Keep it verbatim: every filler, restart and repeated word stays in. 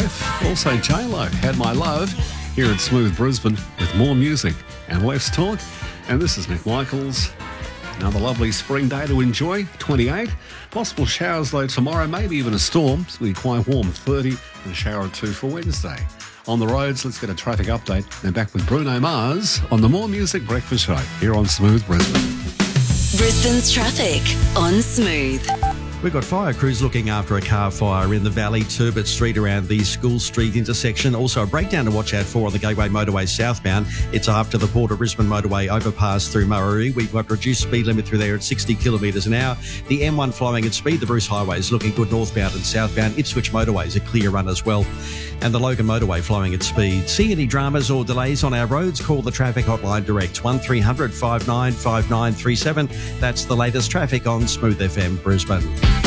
Cliff. Also J-Lo, Had My Love, here at Smooth Brisbane with more music and less talk. And this is Nick Michaels. Another lovely spring day to enjoy, twenty-eight. Possible showers though tomorrow, maybe even a storm. It's going to be quite warm, thirty, and a shower or two for Wednesday. On the roads, let's get a traffic update. And back with Bruno Mars on the More Music Breakfast Show here on Smooth Brisbane. Brisbane's traffic on Smooth. We've got fire crews looking after a car fire in the Valley, Turbot Street around the School Street intersection. Also a breakdown to watch out for on the Gateway Motorway southbound. It's after the Port of Brisbane Motorway overpass through Murray. We've got reduced speed limit through there at sixty kilometres an hour. The M one flowing at speed. The Bruce Highway is looking good northbound and southbound. Ipswich Motorway is a clear run as well. And the Logan Motorway flowing at speed. See any dramas or delays on our roads? Call the traffic hotline direct, one three hundred five nine five nine three seven. That's the latest traffic on Smooth F M Brisbane.